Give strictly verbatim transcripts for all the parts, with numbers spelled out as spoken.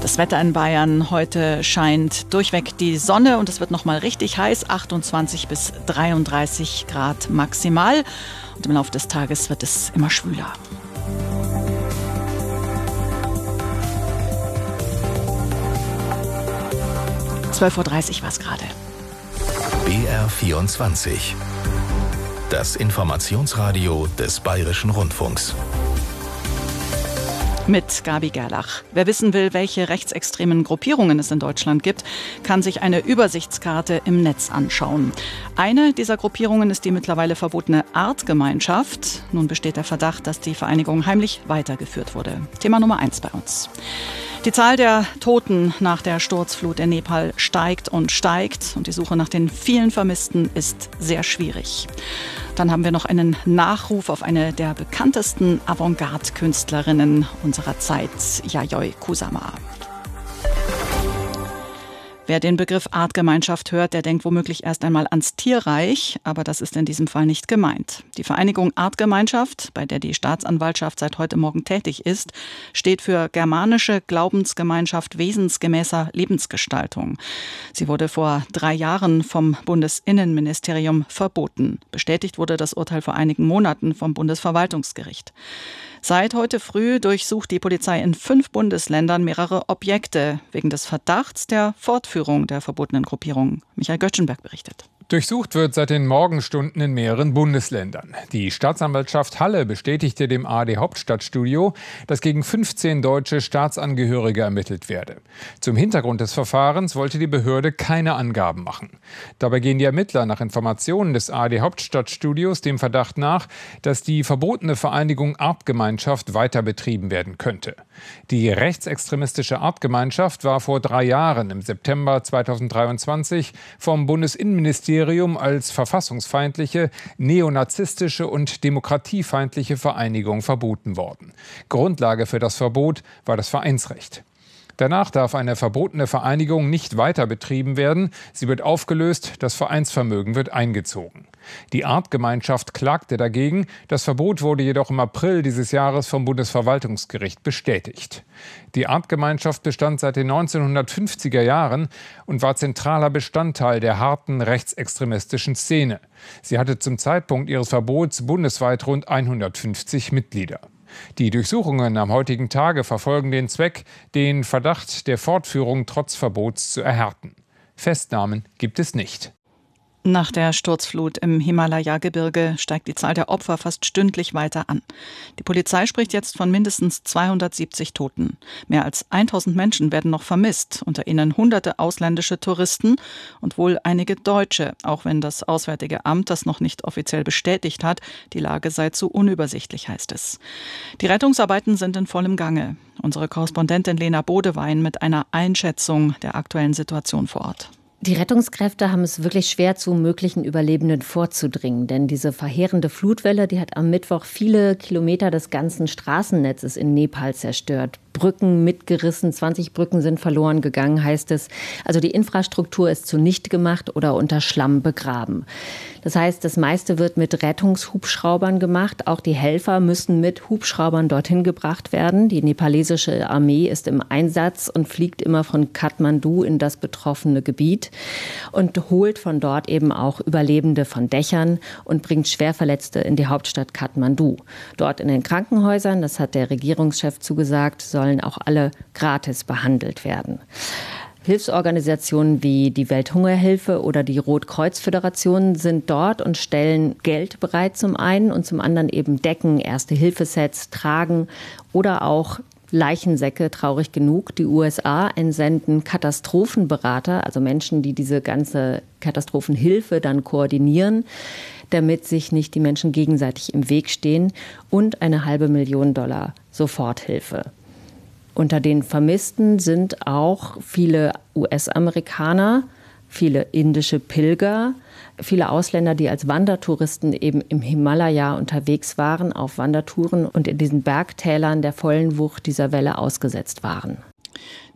Das Wetter in Bayern: Heute scheint durchweg die Sonne und es wird noch mal richtig heiß, achtundzwanzig bis dreiunddreißig Grad maximal. Und im Laufe des Tages wird es immer schwüler. zwölf Uhr dreißig war es gerade. B R vierundzwanzig. Das Informationsradio des Bayerischen Rundfunks. Mit Gabi Gerlach. Wer wissen will, welche rechtsextremen Gruppierungen es in Deutschland gibt, kann sich eine Übersichtskarte im Netz anschauen. Eine dieser Gruppierungen ist die mittlerweile verbotene Artgemeinschaft. Nun besteht der Verdacht, dass die Vereinigung heimlich weitergeführt wurde. Thema Nummer eins bei uns. Die Zahl der Toten nach der Sturzflut in Nepal steigt und steigt und die Suche nach den vielen Vermissten ist sehr schwierig. Dann haben wir noch einen Nachruf auf eine der bekanntesten Avantgarde-Künstlerinnen unserer Zeit, Yayoi Kusama. Wer den Begriff Artgemeinschaft hört, der denkt womöglich erst einmal ans Tierreich, aber das ist in diesem Fall nicht gemeint. Die Vereinigung Artgemeinschaft, bei der die Staatsanwaltschaft seit heute Morgen tätig ist, steht für Germanische Glaubensgemeinschaft wesensgemäßer Lebensgestaltung. Sie wurde vor drei Jahren vom Bundesinnenministerium verboten. Bestätigt wurde das Urteil vor einigen Monaten vom Bundesverwaltungsgericht. Seit heute früh durchsucht die Polizei in fünf Bundesländern mehrere Objekte wegen des Verdachts der Fortführung der verbotenen Gruppierung. Michael Göttschenberg berichtet. Durchsucht wird seit den Morgenstunden in mehreren Bundesländern. Die Staatsanwaltschaft Halle bestätigte dem A R D-Hauptstadtstudio, dass gegen fünfzehn deutsche Staatsangehörige ermittelt werde. Zum Hintergrund des Verfahrens wollte die Behörde keine Angaben machen. Dabei gehen die Ermittler nach Informationen des A R D-Hauptstadtstudios dem Verdacht nach, dass die verbotene Vereinigung Artgemeinschaft weiter betrieben werden könnte. Die rechtsextremistische Artgemeinschaft war vor drei Jahren im September zweitausenddreiundzwanzig vom Bundesinnenministerium als verfassungsfeindliche, neonazistische und demokratiefeindliche Vereinigung verboten worden. Grundlage für das Verbot war das Vereinsrecht. Danach darf eine verbotene Vereinigung nicht weiter betrieben werden. Sie wird aufgelöst, das Vereinsvermögen wird eingezogen. Die Artgemeinschaft klagte dagegen. Das Verbot wurde jedoch im April dieses Jahres vom Bundesverwaltungsgericht bestätigt. Die Artgemeinschaft bestand seit den neunzehnhundertfünfziger Jahren und war zentraler Bestandteil der harten rechtsextremistischen Szene. Sie hatte zum Zeitpunkt ihres Verbots bundesweit rund hundertfünfzig Mitglieder. Die Durchsuchungen am heutigen Tage verfolgen den Zweck, den Verdacht der Fortführung trotz Verbots zu erhärten. Festnahmen gibt es nicht. Nach der Sturzflut im Himalaya-Gebirge steigt die Zahl der Opfer fast stündlich weiter an. Die Polizei spricht jetzt von mindestens zweihundertsiebzig Toten. Mehr als tausend Menschen werden noch vermisst, unter ihnen hunderte ausländische Touristen und wohl einige Deutsche, auch wenn das Auswärtige Amt das noch nicht offiziell bestätigt hat. Die Lage sei zu unübersichtlich, heißt es. Die Rettungsarbeiten sind in vollem Gange. Unsere Korrespondentin Lena Bodewein mit einer Einschätzung der aktuellen Situation vor Ort. Die Rettungskräfte haben es wirklich schwer, zu möglichen Überlebenden vorzudringen. Denn diese verheerende Flutwelle, die hat am Mittwoch viele Kilometer des ganzen Straßennetzes in Nepal zerstört. Brücken mitgerissen, zwanzig Brücken sind verloren gegangen, heißt es. Also die Infrastruktur ist zunichte gemacht oder unter Schlamm begraben. Das heißt, das meiste wird mit Rettungshubschraubern gemacht. Auch die Helfer müssen mit Hubschraubern dorthin gebracht werden. Die nepalesische Armee ist im Einsatz und fliegt immer von Kathmandu in das betroffene Gebiet und holt von dort eben auch Überlebende von Dächern und bringt Schwerverletzte in die Hauptstadt Kathmandu. Dort in den Krankenhäusern, das hat der Regierungschef zugesagt, sollen auch alle gratis behandelt werden. Hilfsorganisationen wie die Welthungerhilfe oder die Rotkreuz-Föderation sind dort und stellen Geld bereit zum einen und zum anderen eben Decken, Erste-Hilfe-Sets, Tragen oder auch Leichensäcke, traurig genug. Die U S A entsenden Katastrophenberater, also Menschen, die diese ganze Katastrophenhilfe dann koordinieren, damit sich nicht die Menschen gegenseitig im Weg stehen, und eine halbe Million Dollar Soforthilfe. Unter den Vermissten sind auch viele U S-Amerikaner, viele indische Pilger, viele Ausländer, die als Wandertouristen eben im Himalaya unterwegs waren, auf Wandertouren und in diesen Bergtälern der vollen Wucht dieser Welle ausgesetzt waren.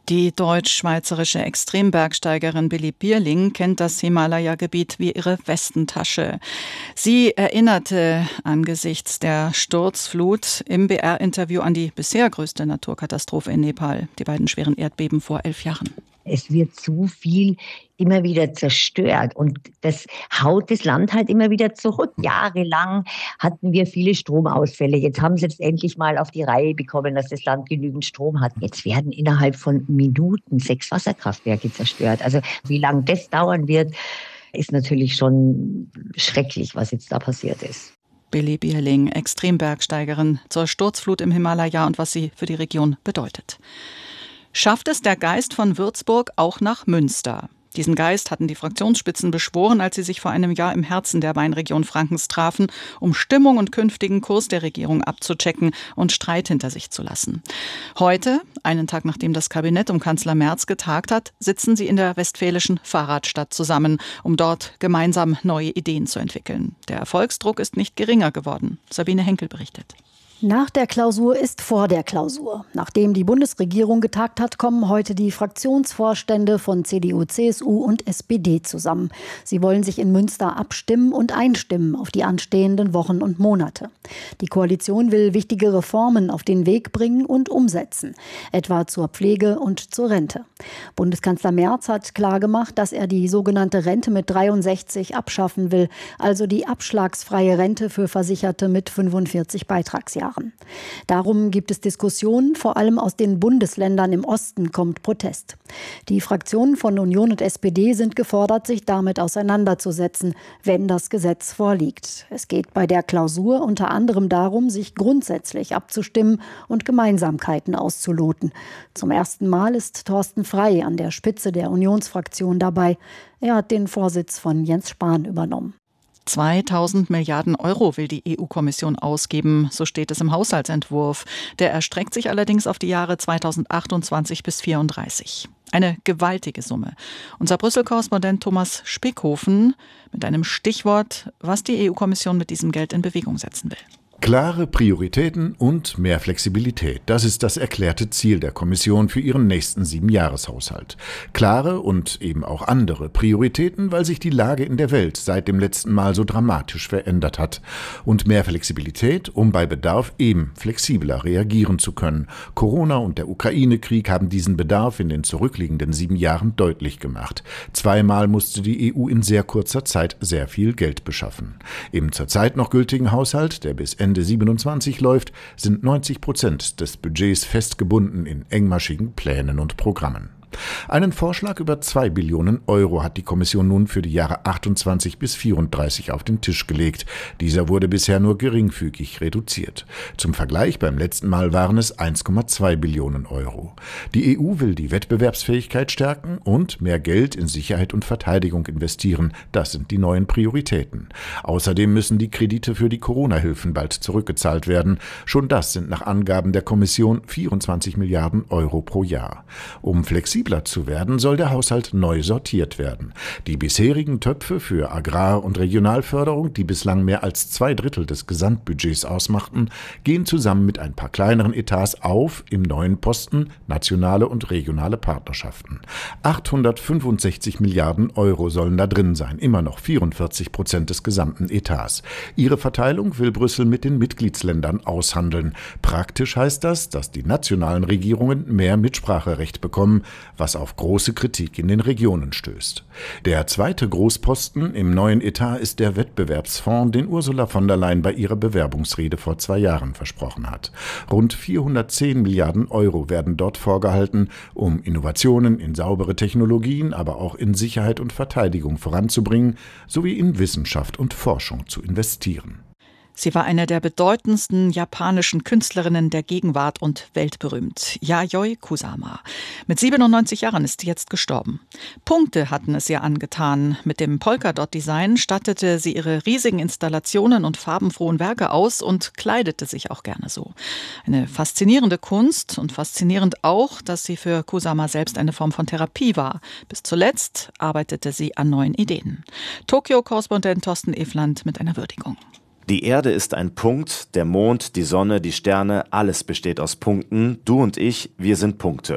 Die deutsch-schweizerische Extrembergsteigerin Billy Bierling kennt das Himalaya-Gebiet wie ihre Westentasche. Sie erinnerte angesichts der Sturzflut im B R-Interview an die bisher größte Naturkatastrophe in Nepal, die beiden schweren Erdbeben vor elf Jahren. Es wird zu viel immer wieder zerstört und das haut das Land halt immer wieder zurück. Jahrelang hatten wir viele Stromausfälle. Jetzt haben sie es endlich mal auf die Reihe bekommen, dass das Land genügend Strom hat. Jetzt werden innerhalb von Minuten sechs Wasserkraftwerke zerstört. Also wie lange das dauern wird, ist natürlich schon schrecklich, was jetzt da passiert ist. Billy Bierling, Extrembergsteigerin zur Sturzflut im Himalaya und was sie für die Region bedeutet. Schafft es der Geist von Würzburg auch nach Münster? Diesen Geist hatten die Fraktionsspitzen beschworen, als sie sich vor einem Jahr im Herzen der Weinregion Frankens trafen, um Stimmung und künftigen Kurs der Regierung abzuchecken und Streit hinter sich zu lassen. Heute, einen Tag nachdem das Kabinett um Kanzler Merz getagt hat, sitzen sie in der westfälischen Fahrradstadt zusammen, um dort gemeinsam neue Ideen zu entwickeln. Der Erfolgsdruck ist nicht geringer geworden. Sabine Henkel berichtet. Nach der Klausur ist vor der Klausur. Nachdem die Bundesregierung getagt hat, kommen heute die Fraktionsvorstände von C D U, C S U und S P D zusammen. Sie wollen sich in Münster abstimmen und einstimmen auf die anstehenden Wochen und Monate. Die Koalition will wichtige Reformen auf den Weg bringen und umsetzen, etwa zur Pflege und zur Rente. Bundeskanzler Merz hat klargemacht, dass er die sogenannte Rente mit dreiundsechzig abschaffen will, also die abschlagsfreie Rente für Versicherte mit fünfundvierzig Beitragsjahren. Darum gibt es Diskussionen, vor allem aus den Bundesländern im Osten kommt Protest. Die Fraktionen von Union und S P D sind gefordert, sich damit auseinanderzusetzen, wenn das Gesetz vorliegt. Es geht bei der Klausur unter anderem darum, sich grundsätzlich abzustimmen und Gemeinsamkeiten auszuloten. Zum ersten Mal ist Thorsten Frey an der Spitze der Unionsfraktion dabei. Er hat den Vorsitz von Jens Spahn übernommen. zweitausend Milliarden Euro will die E U-Kommission ausgeben, so steht es im Haushaltsentwurf. Der erstreckt sich allerdings auf die Jahre zweitausendachtundzwanzig bis zweitausendvierunddreißig. Eine gewaltige Summe. Unser Brüssel-Korrespondent Thomas Spickhofen mit einem Stichwort, was die E U-Kommission mit diesem Geld in Bewegung setzen will. Klare Prioritäten und mehr Flexibilität. Das ist das erklärte Ziel der Kommission für ihren nächsten Siebenjahreshaushalt. Klare und eben auch andere Prioritäten, weil sich die Lage in der Welt seit dem letzten Mal so dramatisch verändert hat. Und mehr Flexibilität, um bei Bedarf eben flexibler reagieren zu können. Corona und der Ukraine-Krieg haben diesen Bedarf in den zurückliegenden sieben Jahren deutlich gemacht. Zweimal musste die E U in sehr kurzer Zeit sehr viel Geld beschaffen. Im zurzeit noch gültigen Haushalt, der bis Ende siebenundzwanzig läuft, sind neunzig Prozent des Budgets festgebunden in engmaschigen Plänen und Programmen. Einen Vorschlag über zwei Billionen Euro hat die Kommission nun für die Jahre achtundzwanzig bis vierunddreißig auf den Tisch gelegt. Dieser wurde bisher nur geringfügig reduziert. Zum Vergleich, beim letzten Mal waren es eins Komma zwei Billionen Euro. Die E U will die Wettbewerbsfähigkeit stärken und mehr Geld in Sicherheit und Verteidigung investieren. Das sind die neuen Prioritäten. Außerdem müssen die Kredite für die Corona-Hilfen bald zurückgezahlt werden. Schon das sind nach Angaben der Kommission vierundzwanzig Milliarden Euro pro Jahr. Um flexibel zu werden, soll der Haushalt neu sortiert werden. Die bisherigen Töpfe für Agrar- und Regionalförderung, die bislang mehr als zwei Drittel des Gesamtbudgets ausmachten, gehen zusammen mit ein paar kleineren Etats auf im neuen Posten nationale und regionale Partnerschaften. achthundertfünfundsechzig Milliarden Euro sollen da drin sein, immer noch vierundvierzig Prozent des gesamten Etats. Ihre Verteilung will Brüssel mit den Mitgliedsländern aushandeln. Praktisch heißt das, dass die nationalen Regierungen mehr Mitspracherecht bekommen, was auf große Kritik in den Regionen stößt. Der zweite Großposten im neuen Etat ist der Wettbewerbsfonds, den Ursula von der Leyen bei ihrer Bewerbungsrede vor zwei Jahren versprochen hat. Rund vierhundertzehn Milliarden Euro werden dort vorgehalten, um Innovationen in saubere Technologien, aber auch in Sicherheit und Verteidigung voranzubringen, sowie in Wissenschaft und Forschung zu investieren. Sie war eine der bedeutendsten japanischen Künstlerinnen der Gegenwart und weltberühmt. Yayoi Kusama. Mit siebenundneunzig Jahren ist sie jetzt gestorben. Punkte hatten es ihr angetan. Mit dem Polkadot-Design stattete sie ihre riesigen Installationen und farbenfrohen Werke aus und kleidete sich auch gerne so. Eine faszinierende Kunst und faszinierend auch, dass sie für Kusama selbst eine Form von Therapie war. Bis zuletzt arbeitete sie an neuen Ideen. Tokio-Korrespondent Thorsten Efland mit einer Würdigung. Die Erde ist ein Punkt, der Mond, die Sonne, die Sterne, alles besteht aus Punkten. Du und ich, wir sind Punkte.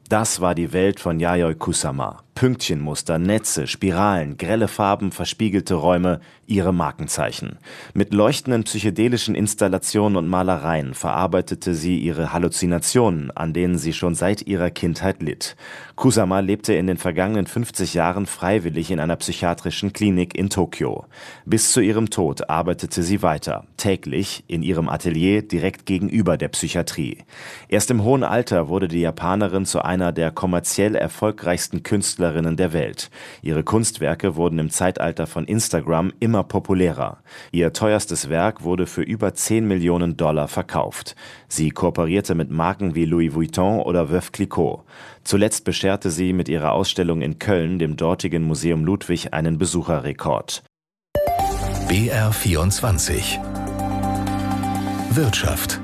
Das war die Welt von Yayoi Kusama. Pünktchenmuster, Netze, Spiralen, grelle Farben, verspiegelte Räume, ihre Markenzeichen. Mit leuchtenden psychedelischen Installationen und Malereien verarbeitete sie ihre Halluzinationen, an denen sie schon seit ihrer Kindheit litt. Kusama lebte in den vergangenen fünfzig Jahren freiwillig in einer psychiatrischen Klinik in Tokio. Bis zu ihrem Tod arbeitete sie weiter, täglich in ihrem Atelier direkt gegenüber der Psychiatrie. Erst im hohen Alter wurde die Japanerin zu einer der kommerziell erfolgreichsten Künstlerinnen der Welt. Ihre Kunstwerke wurden im Zeitalter von Instagram immer populärer. Ihr teuerstes Werk wurde für über zehn Millionen Dollar verkauft. Sie kooperierte mit Marken wie Louis Vuitton oder Veuve Clicquot. Zuletzt bescherte sie mit ihrer Ausstellung in Köln dem dortigen Museum Ludwig einen Besucherrekord. B R vierundzwanzig Wirtschaft.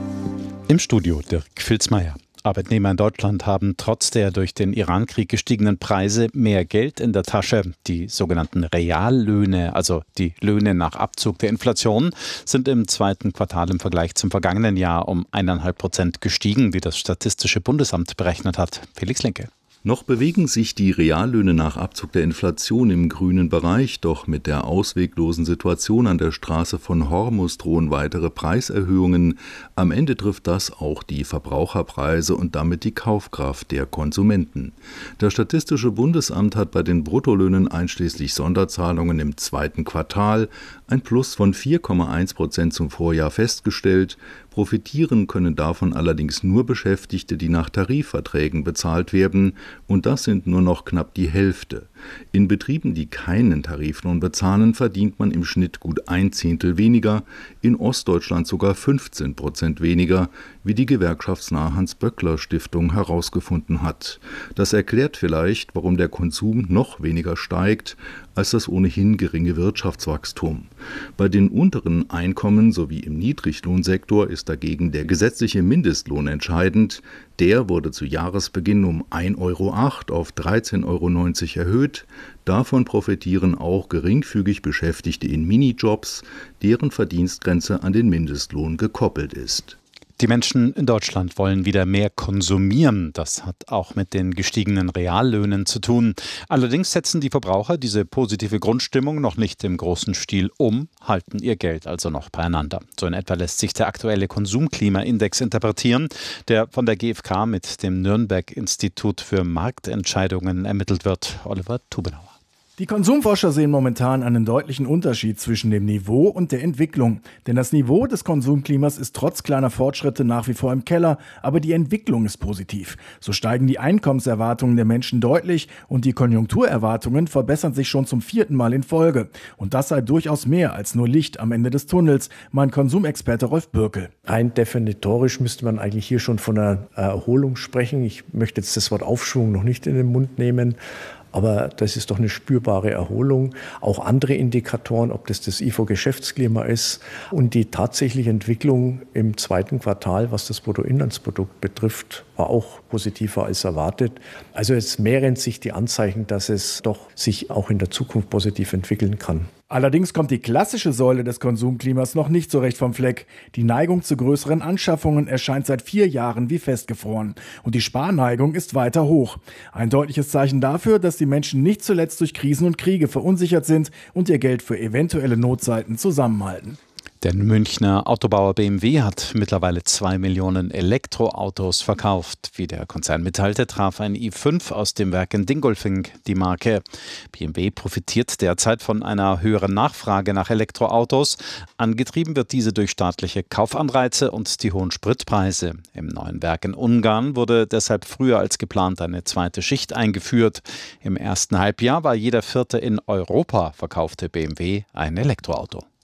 Im Studio Dirk Filzmeier. Arbeitnehmer in Deutschland haben trotz der durch den Irankrieg gestiegenen Preise mehr Geld in der Tasche. Die sogenannten Reallöhne, also die Löhne nach Abzug der Inflation, sind im zweiten Quartal im Vergleich zum vergangenen Jahr um eineinhalb Prozent gestiegen, wie das Statistische Bundesamt berechnet hat. Felix Linke. Noch bewegen sich die Reallöhne nach Abzug der Inflation im grünen Bereich, doch mit der ausweglosen Situation an der Straße von Hormuz drohen weitere Preiserhöhungen. Am Ende trifft das auch die Verbraucherpreise und damit die Kaufkraft der Konsumenten. Das Statistische Bundesamt hat bei den Bruttolöhnen einschließlich Sonderzahlungen im zweiten Quartal ein Plus von vier Komma eins Prozent zum Vorjahr festgestellt. Profitieren können davon allerdings nur Beschäftigte, die nach Tarifverträgen bezahlt werden, und das sind nur noch knapp die Hälfte. In Betrieben, die keinen Tariflohn bezahlen, verdient man im Schnitt gut ein Zehntel weniger, in Ostdeutschland sogar fünfzehn Prozent weniger, wie die gewerkschaftsnahe Hans-Böckler-Stiftung herausgefunden hat. Das erklärt vielleicht, warum der Konsum noch weniger steigt als das ohnehin geringe Wirtschaftswachstum. Bei den unteren Einkommen sowie im Niedriglohnsektor ist dagegen der gesetzliche Mindestlohn entscheidend. Der wurde zu Jahresbeginn um ein Euro acht auf dreizehn Euro neunzig erhöht. Davon profitieren auch geringfügig Beschäftigte in Minijobs, deren Verdienstgrenze an den Mindestlohn gekoppelt ist. Die Menschen in Deutschland wollen wieder mehr konsumieren. Das hat auch mit den gestiegenen Reallöhnen zu tun. Allerdings setzen die Verbraucher diese positive Grundstimmung noch nicht im großen Stil um, halten ihr Geld also noch beieinander. So in etwa lässt sich der aktuelle Konsumklimaindex interpretieren, der von der G f K mit dem Nürnberg-Institut für Marktentscheidungen ermittelt wird. Oliver Tubenauer. Die Konsumforscher sehen momentan einen deutlichen Unterschied zwischen dem Niveau und der Entwicklung. Denn das Niveau des Konsumklimas ist trotz kleiner Fortschritte nach wie vor im Keller, aber die Entwicklung ist positiv. So steigen die Einkommenserwartungen der Menschen deutlich und die Konjunkturerwartungen verbessern sich schon zum vierten Mal in Folge. Und das sei durchaus mehr als nur Licht am Ende des Tunnels, meint Konsumexperte Rolf Bürkel. Rein definitorisch müsste man eigentlich hier schon von einer Erholung sprechen. Ich möchte jetzt das Wort Aufschwung noch nicht in den Mund nehmen. Aber das ist doch eine spürbare Erholung. Auch andere Indikatoren, ob das das I F O-Geschäftsklima ist und die tatsächliche Entwicklung im zweiten Quartal, was das Bruttoinlandsprodukt betrifft, war auch positiver als erwartet. Also es mehren sich die Anzeichen, dass es doch sich auch in der Zukunft positiv entwickeln kann. Allerdings kommt die klassische Säule des Konsumklimas noch nicht so recht vom Fleck. Die Neigung zu größeren Anschaffungen erscheint seit vier Jahren wie festgefroren. Und die Sparneigung ist weiter hoch. Ein deutliches Zeichen dafür, dass die Menschen nicht zuletzt durch Krisen und Kriege verunsichert sind und ihr Geld für eventuelle Notzeiten zusammenhalten. Der Münchner Autobauer B M W hat mittlerweile zwei Millionen Elektroautos verkauft. Wie der Konzern mitteilte, traf ein i fünf aus dem Werk in Dingolfing die Marke. B M W profitiert derzeit von einer höheren Nachfrage nach Elektroautos. Angetrieben wird diese durch staatliche Kaufanreize und die hohen Spritpreise. Im neuen Werk in Ungarn wurde deshalb früher als geplant eine zweite Schicht eingeführt. Im ersten Halbjahr war jeder vierte in Europa verkaufte B M W ein Elektroauto.